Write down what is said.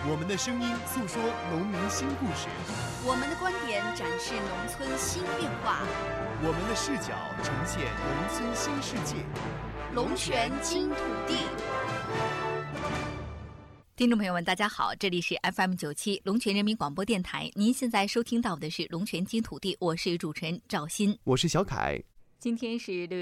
我们的声音诉说农民新故事， 我们的观点展示农村新变化， 我们的视角呈现农村新世界。 龙泉金土地。 听众朋友们，大家好，这里是 FM97 龙泉人民广播电台，您现在收听到的是龙泉金土地，我是主持人赵鑫， 我是小凯。 今天是6月